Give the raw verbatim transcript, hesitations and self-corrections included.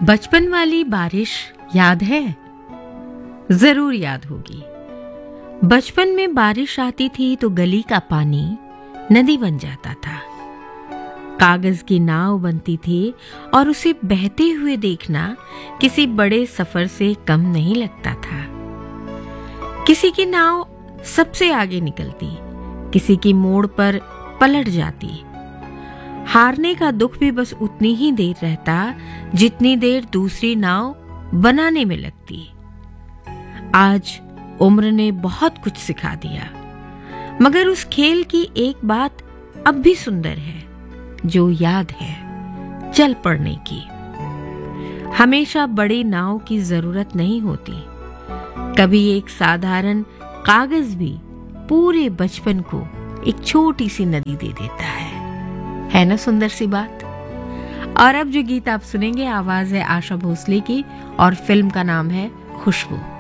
बचपन वाली बारिश याद है? जरूर याद होगी। बचपन में बारिश आती थी तो गली का पानी नदी बन जाता था। कागज की नाव बनती थी और उसे बहते हुए देखना किसी बड़े सफर से कम नहीं लगता था। किसी की नाव सबसे आगे निकलती, किसी की मोड़ पर पलट जाती। हारने का दुख भी बस उतनी ही देर रहता जितनी देर दूसरी नाव बनाने में लगती। आज उम्र ने बहुत कुछ सिखा दिया, मगर उस खेल की एक बात अब भी सुंदर है जो याद है, चल पड़ने की। हमेशा बड़ी नाव की जरूरत नहीं होती, कभी एक साधारण कागज भी पूरे बचपन को एक छोटी सी नदी दे देता है। है ना सुंदर सी बात। और अब जो गीत आप सुनेंगे, आवाज है आशा भोसले की और फिल्म का नाम है खुशबू।